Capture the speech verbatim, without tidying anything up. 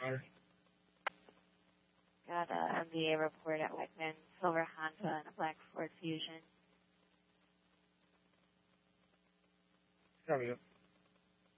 car. Got a M B A report at Whitman, silver Honda, and a black Ford Fusion. Copy it.